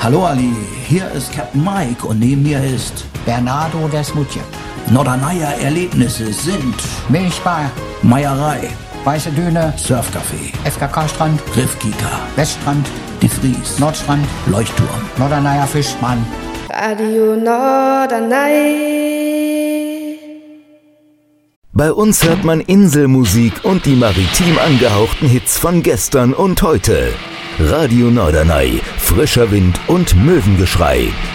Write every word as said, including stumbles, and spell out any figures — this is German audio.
Hallo Ali, hier ist Captain Mike und neben mir ist Bernardo Desmutje. Norderneier Erlebnisse sind Milchbar, Meierei, Weiße Düne, Surfcafé, F K K-Strand, Riffkika, Weststrand, Die Fries, Nordstrand, Leuchtturm, Norderneier Fischmann. Radio Norderney. Bei uns hört man Inselmusik und die maritim angehauchten Hits von gestern und heute. Radio Norderney, frischer Wind und Möwengeschrei.